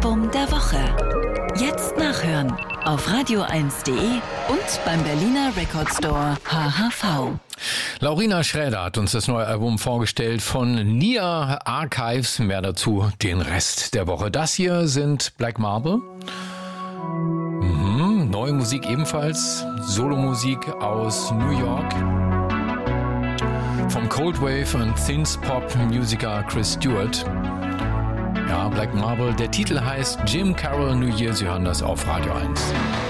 Album der Woche. Jetzt nachhören auf radio1.de und beim Berliner Record Store HHV. Laurina Schräder hat uns das neue Album vorgestellt von Nia Archives. Mehr dazu den Rest der Woche. Das hier sind Black Marble. Neue Musik ebenfalls. Solomusik aus New York. Vom Cold Wave und Synth-Pop-Musiker Chris Stewart. Ja, Black Marble. Der Titel heißt Jim Carroll New Year. Sie hören das auf Radio 1.